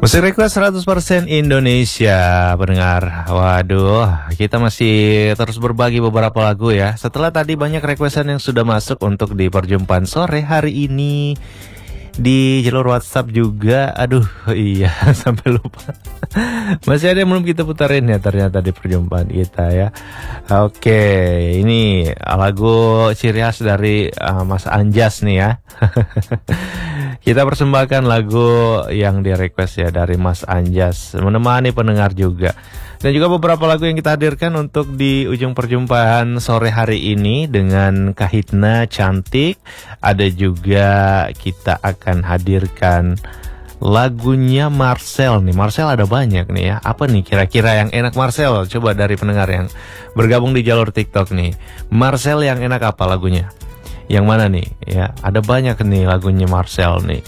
Musik request 100% Indonesia, pendengar. Waduh, kita masih terus berbagi beberapa lagu ya. Setelah tadi banyak requestan yang sudah masuk untuk di perjumpaan sore hari ini di jalur WhatsApp juga. Aduh, iya sampai lupa. Masih ada yang belum kita putarin ya ternyata di perjumpaan kita ya. Oke, ini lagu ciri khas dari Mas Anjas nih ya. Kita persembahkan lagu yang di request ya dari Mas Anjas, menemani pendengar juga. Dan juga beberapa lagu yang kita hadirkan untuk di ujung perjumpaan sore hari ini dengan Kahitna Cantik. Ada juga kita akan hadirkan lagunya Marcel nih. Marcel ada banyak nih ya. Apa nih kira-kira yang enak Marcel? Coba dari pendengar yang bergabung di jalur TikTok nih. Marcel yang enak apa lagunya? Yang mana nih? Ya, ada banyak nih lagunya Marcel nih.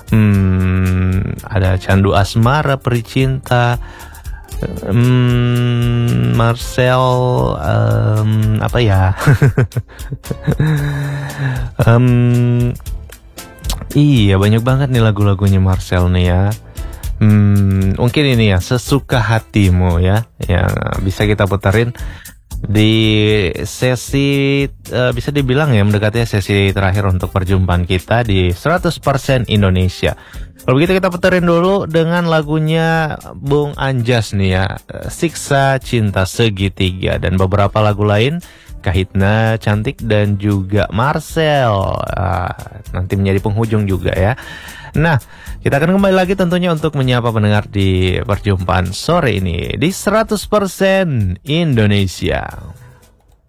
Ada Candu Asmara, Peri Cinta. Marcel apa ya? Iya, banyak banget nih lagu-lagunya Marcel nih ya. Mungkin ini ya, Sesuka Hatimu ya, yang bisa kita putarin di sesi bisa dibilang ya mendekati sesi terakhir untuk perjumpaan kita di 100% Indonesia. Kalau begitu kita putarin dulu dengan lagunya Bung Anjas nih ya, Siksa Cinta Segitiga, dan beberapa lagu lain, Kahitna Cantik dan juga Marcel. Nanti menjadi penghujung juga ya. Nah, kita akan kembali lagi tentunya untuk menyapa pendengar di perjumpaan sore ini di 100% Indonesia.